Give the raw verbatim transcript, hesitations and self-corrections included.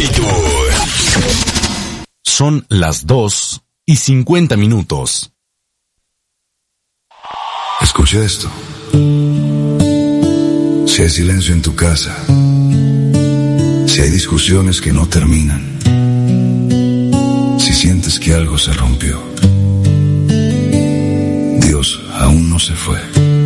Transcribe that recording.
actitud. Son las dos y cincuenta minutos. Escucha esto. Si hay silencio en tu casa, si hay discusiones que no terminan, si sientes que algo se rompió, Dios aún no se fue.